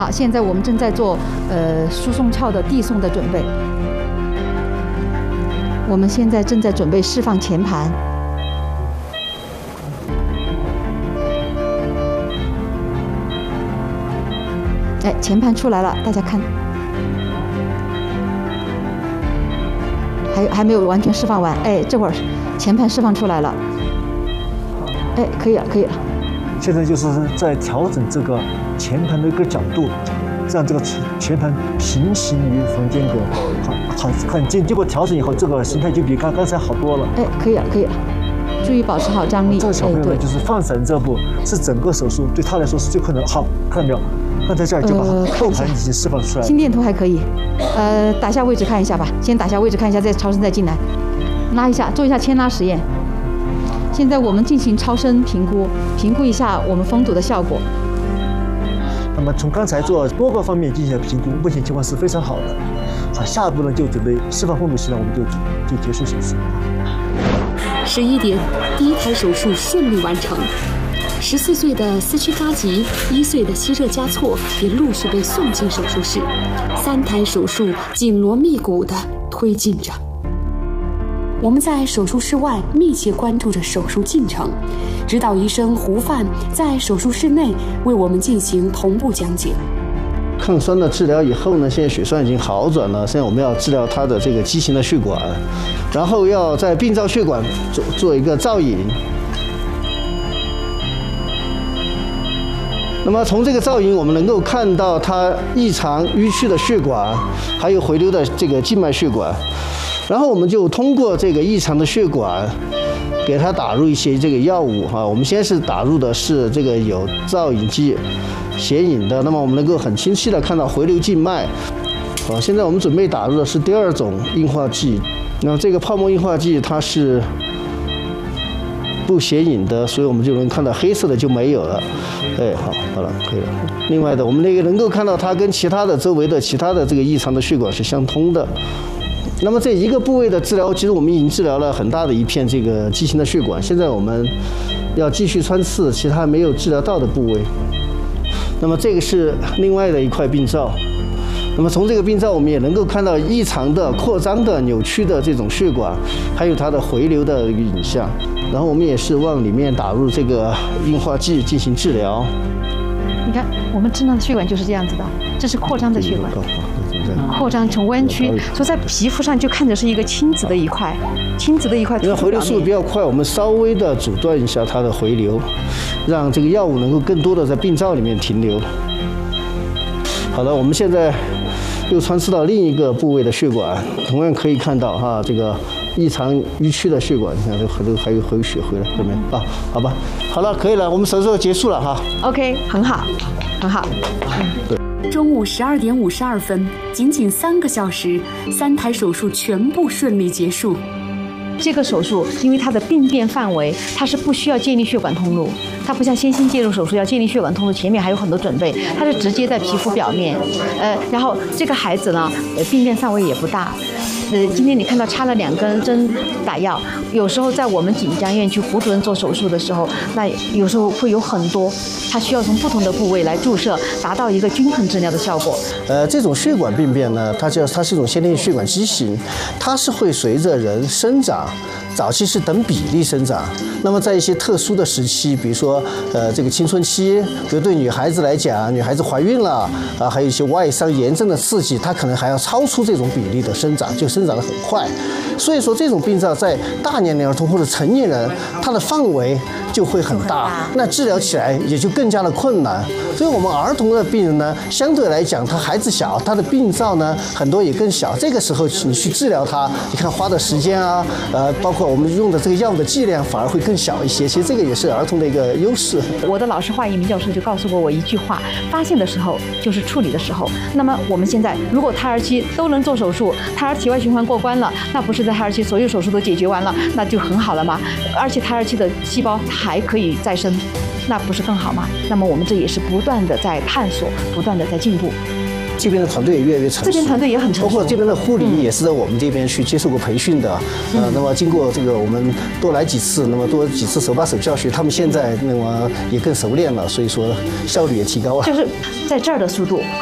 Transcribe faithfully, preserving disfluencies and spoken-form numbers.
好，现在我们正在做呃输送鞘的递送的准备。我们现在正在准备释放前盘。哎，前盘出来了，大家看，还还没有完全释放完。哎，这会儿前盘释放出来了。哎，可以了，可以了。 现在就是在调整这个前盘的一个角度，让这个前前盘平行于缝间隔。好，好看，经经过调整以后，这个形态就比刚刚才好多了。 哎，可以了，可以了，注意保持好张力。 这个小朋友呢，就是放散这步是整个手术对他来说是最困难。好，看到没有？刚才这儿就把后盘已经释放出来了。 心电图还可以，呃，打下位置看一下吧，先打下位置看一下，再超声再进来，拉一下，做一下牵拉实验。 现在我们进行超声评估，评估一下我们封堵的效果。 那么从刚才做多个方面进行评估，目前情况是非常好的。好，下一步呢就准备释放封堵系统，我们就就结束手术。 十一点，第一台手术顺利完成。十四岁的四区发急，一岁的息热加错也陆续被送进手术室，三台手术紧锣密鼓地推进着。 我们在手术室外密切关注着手术进程，指导医生胡范在手术室内为我们进行同步讲解。 抗酸的治疗以后呢，现在血栓已经好转了，现在我们要治疗它的这个畸形的血管，然后要在病灶血管做做一个造影。那么从这个造影，我们能够看到它异常淤曲的血管，还有回流的这个静脉血管。 然后我们就通过这个异常的血管，给它打入一些这个药物哈。我们先是打入的是这个有造影剂、显影的，那么我们能够很清晰的看到回流静脉。好，现在我们准备打入的是第二种硬化剂，那这个泡沫硬化剂它是不显影的，所以我们就能看到黑色的就没有了。哎，好，好了，可以了。另外的，我们那个能够看到它跟其他的周围的其他的这个异常的血管是相通的。 那么这一个部位的治疗，其实我们已经治疗了很大的一片这个畸形的血管，现在我们要继续穿刺其他没有治疗到的部位。那么这个是另外的一块病灶，那么从这个病灶我们也能够看到异常的、扩张的、扭曲的这种血管，还有它的回流的一个影像。然后我们也是往里面打入这个硬化剂进行治疗。 你看，我们智囊的血管就是这样子的，这是扩张的血管。 扩张成弯曲，所以在皮肤上就看着是一个青紫的一块，青紫的一块。 因为回流速度比较快，我们稍微的阻断一下它的回流，让这个药物能够更多的在病灶里面停留。好了，我们现在又穿刺到另一个部位的血管，同样可以看到哈，这个异常淤曲的血管，你看这回流还有回血回来，这边啊，好吧，好了，可以了，我们手术结束了哈。 OK， 很好，很好。 嗯，对。 中午十二点五十二分，仅仅三个小时，三台手术全部顺利结束。 这个手术因为它的病变范围，它是不需要建立血管通路，它不像先心介入手术要建立血管通路，前面还有很多准备，它是直接在皮肤表面。呃，然后这个孩子呢，呃，病变范围也不大。呃，今天你看到插了两根针打药，有时候在我们锦江医院去胡主任做手术的时候，那有时候会有很多，他需要从不同的部位来注射，达到一个均衡治疗的效果。 呃，这种血管病变呢，它叫它是一种先天血管畸形，它是会随着人生长，早期是等比例生长，那么在一些特殊的时期，比如说呃这个青春期，比如对女孩子来讲，女孩子怀孕了啊，还有一些外伤炎症的刺激，它可能还要超出这种比例的生长，就生长得很快。所以说这种病灶在大年龄儿童或者成年人，它的范围就会很大，那治疗起来也就更加的困难。所以我们儿童的病人呢，相对来讲他孩子小，他的病灶呢很多也更小，这个时候你去治疗它，你看花的时间啊，呃，包括我们用的这个药物的剂量反而会更小一些。其实这个也是儿童的一个优势。 我的老师华一鸣教授就告诉过我一句话：发现的时候就是处理的时候。那么我们现在如果胎儿期都能做手术，胎儿体外循环过关了，那不是在胎儿期所有手术都解决完了，那就很好了吗？而且胎儿期的细胞还可以再生，那不是更好吗？那么我们这也是不断的在探索，不断的在进步。 这边的团队也越来越成熟， 这边团队也很成熟， 包括这边的护理也是在我们这边去接受过培训的， 嗯、 呃，那么经过这个我们多来几次，那么多几次手把手教学，他们现在那么也更熟练了，所以说效率也提高了。 就是在这儿的速度